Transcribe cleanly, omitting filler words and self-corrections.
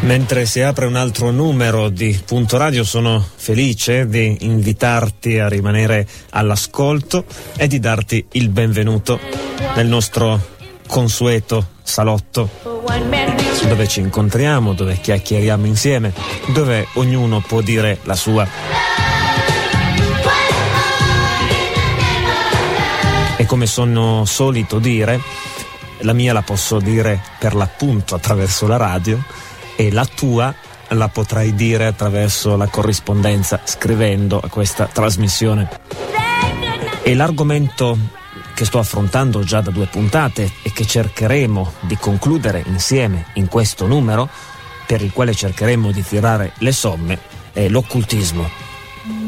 Mentre si apre un altro numero di Punto Radio, sono felice di invitarti a rimanere all'ascolto e di darti il benvenuto nel nostro consueto salotto, dove ci incontriamo, dove chiacchieriamo insieme, dove ognuno può dire la sua. E come sono solito dire, la mia la posso dire per l'appunto attraverso la radio, e la tua la potrai dire attraverso la corrispondenza scrivendo a questa trasmissione. E l'argomento che sto affrontando già da 2 puntate e che cercheremo di concludere insieme in questo numero, per il quale cercheremo di tirare le somme, è l'occultismo.